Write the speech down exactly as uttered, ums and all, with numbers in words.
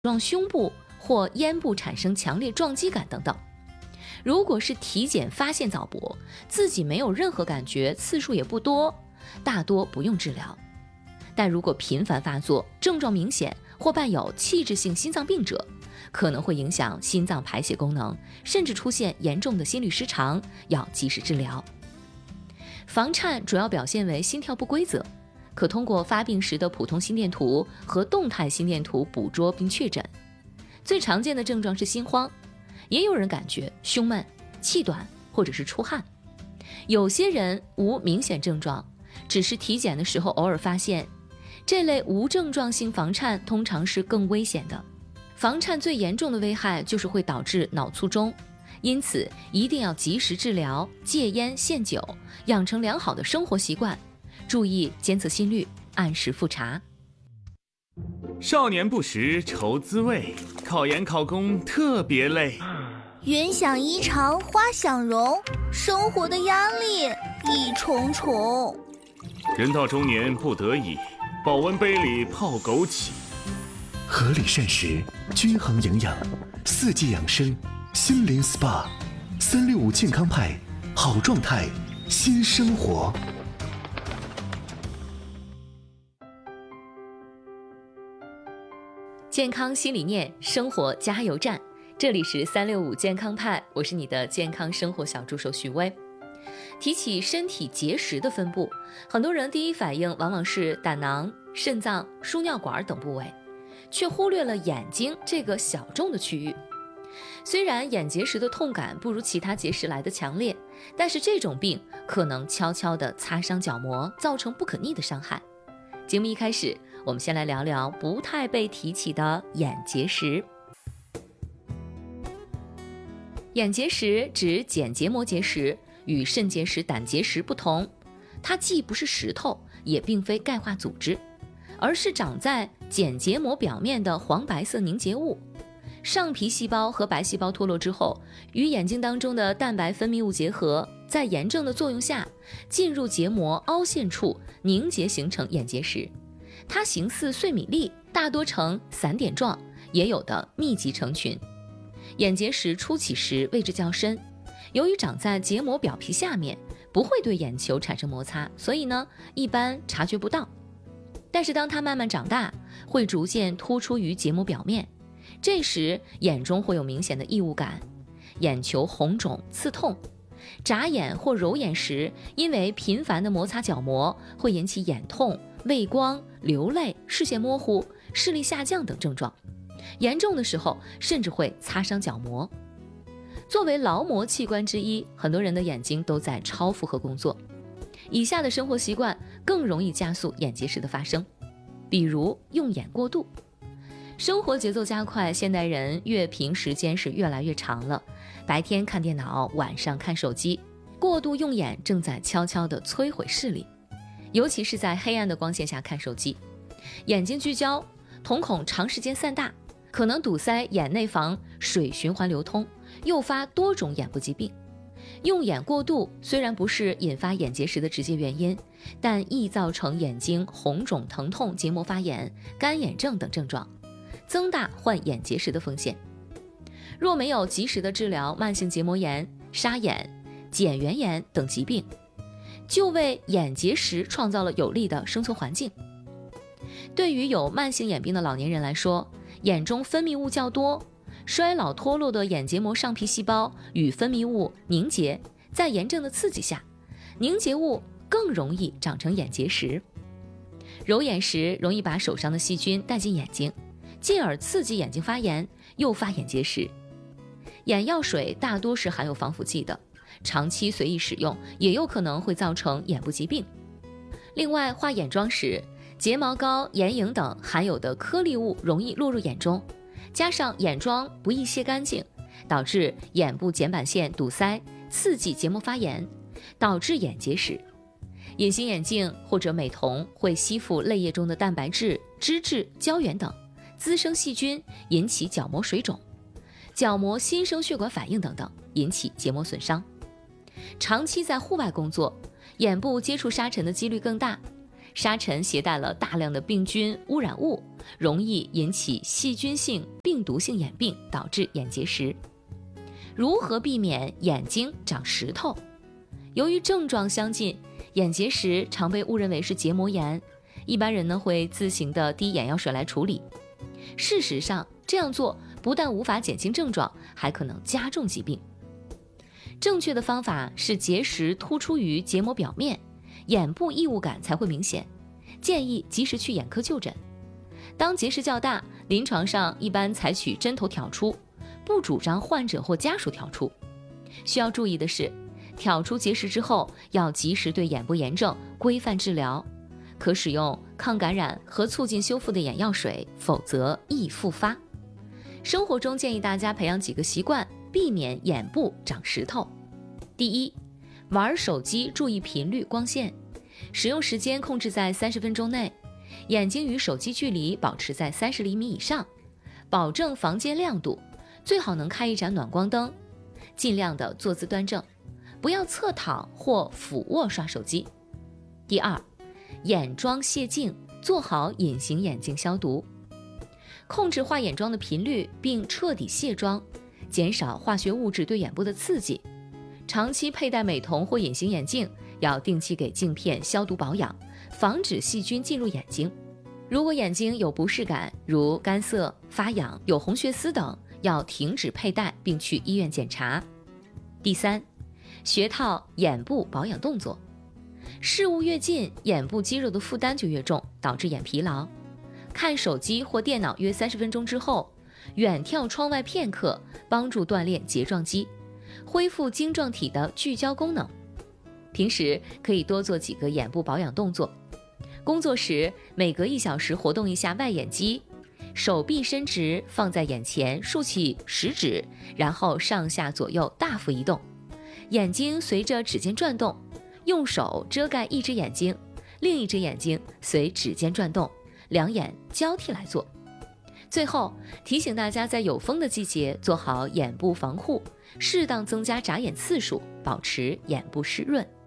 撞胸部或咽部产生强烈撞击感等等。如果是体检发现早搏，自己没有任何感觉，次数也不多，大多不用治疗。但如果频繁发作，症状明显或伴有器质性心脏病者，可能会影响心脏排血功能，甚至出现严重的心律失常，要及时治疗。房颤主要表现为心跳不规则，可通过发病时的普通心电图和动态心电图捕捉并确诊。最常见的症状是心慌，也有人感觉胸闷、气短或者是出汗。有些人无明显症状，只是体检的时候偶尔发现。这类无症状性房颤通常是更危险的。房颤最严重的危害就是会导致脑卒中，因此一定要及时治疗，戒烟限酒，养成良好的生活习惯，注意监测心率，按时复查。 少年不识愁滋味，考研考公特别累。 云想衣裳花想容，生活的压力一重重。 人到中年不得已，保温杯里泡枸杞。 合理膳食，均衡营养，四季养生，心灵 S P A， 三六五健康派，好状态，新生活。 健康新理念，生活加油站。这里是三六五健康派，我是你的健康生活小助手许巍。提起身体结石的分布，很多人第一反应往往是胆囊、肾脏、输尿管等部位，却忽略了眼睛这个小众的区域。虽然眼结石的痛感不如其他结石来的强烈，但是这种病可能悄悄地擦伤角膜，造成不可逆的伤害。节目一开始，我们先来聊聊不太被提起的眼结石。眼结石指睑结膜结石，与肾结石、胆结石不同，它既不是石头，也并非钙化组织，而是长在睑结膜表面的黄白色凝结物。上皮细胞和白细胞脱落之后，与眼睛当中的蛋白分泌物结合，在炎症的作用下，进入结膜凹陷处凝结，形成眼结石。它形似碎米粒，大多呈散点状，也有的密集成群。眼结石初起时位置较深，由于长在结膜表皮下面，不会对眼球产生摩擦，所以呢，一般察觉不到。但是当它慢慢长大，会逐渐突出于结膜表面，这时眼中会有明显的异物感，眼球红肿刺痛。眨眼或揉眼时，因为频繁的摩擦角膜，会引起眼痛、畏光、流泪、视线模糊、视力下降等症状。严重的时候甚至会擦伤角膜。作为劳模器官之一，很多人的眼睛都在超负荷工作，以下的生活习惯更容易加速眼结石的发生。比如用眼过度。生活节奏加快，现代人阅屏时间是越来越长了，白天看电脑，晚上看手机，过度用眼正在悄悄地摧毁视力，尤其是在黑暗的光线下看手机，眼睛聚焦，瞳孔长时间散大，可能堵塞眼内房水循环流通，诱发多种眼部疾病。用眼过度虽然不是引发眼结石的直接原因，但易造成眼睛红肿疼痛、结膜发炎、干眼症等症状，增大患眼结石的风险。若没有及时的治疗慢性结膜炎、沙眼、睑缘炎等疾病，就为眼结石创造了有利的生存环境。对于有慢性眼病的老年人来说，眼中分泌物较多，衰老脱落的眼结膜上皮细胞与分泌物凝结，在炎症的刺激下，凝结物更容易长成眼结石。揉眼时容易把手上的细菌带进眼睛，进而刺激眼睛发炎，诱发眼结石。眼药水大多是含有防腐剂的，长期随意使用也有可能会造成眼部疾病。另外，画眼妆时，睫毛膏、眼影等含有的颗粒物容易落入眼中，加上眼妆不易卸干净，导致眼部睑板腺堵塞，刺激结膜发炎，导致眼结石。隐形眼镜或者美瞳会吸附泪液中的蛋白质、脂质、胶原等，滋生细菌，引起角膜水肿，角膜新生血管反应等等，引起结膜损伤。长期在户外工作，眼部接触沙尘的几率更大， 沙尘携带了大量的病菌污染物，容易引起细菌性、病毒性眼病，导致眼结石。如何避免眼睛长石头？由于症状相近，眼结石常被误认为是结膜炎，一般人呢会自行的滴眼药水来处理。事实上，这样做不但无法减轻症状，还可能加重疾病。正确的方法是结石突出于结膜表面，眼部异物感才会明显，建议及时去眼科就诊。当结石较大，临床上一般采取针头挑出，不主张患者或家属挑出。需要注意的是，挑出结石之后要及时对眼部炎症规范治疗，可使用抗感染和促进修复的眼药水，否则易复发。生活中建议大家培养几个习惯，避免眼部长石头。第一，玩手机注意频率、光线，使用时间控制在三十分钟内，眼睛与手机距离保持在三十厘米以上，保证房间亮度，最好能开一盏暖光灯，尽量的坐姿端正，不要侧躺或俯卧刷手机。第二，眼妆卸镜，做好隐形眼镜消毒，控制画眼妆的频率，并彻底卸妆，减少化学物质对眼部的刺激。长期佩戴美瞳或隐形眼镜，要定期给镜片消毒保养，防止细菌进入眼睛。如果眼睛有不适感，如干涩、发痒、有红血丝等，要停止佩戴并去医院检查。第三，学套眼部保养动作。事物越近，眼部肌肉的负担就越重，导致眼疲劳。看手机或电脑约三十分钟之后，远眺窗外片刻，帮助锻炼睫状肌，恢复晶状体的聚焦功能。平时可以多做几个眼部保养动作。工作时每隔一小时活动一下外眼肌，手臂伸直放在眼前，竖起食指，然后上下左右大幅移动，眼睛随着指尖转动，用手遮盖一只眼睛，另一只眼睛随指尖转动，两眼交替来做。最后提醒大家，在有风的季节做好眼部防护，适当增加眨眼次数，保持眼部湿润。